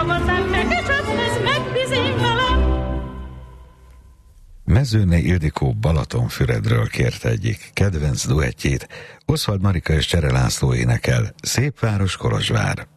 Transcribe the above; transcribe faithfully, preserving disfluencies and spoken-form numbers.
Mezőné Ildikó Balatonfüredről kért egyik kedvenc duettjét, Oswald Marika és Csere László énekel, Szép város Kolozsvár.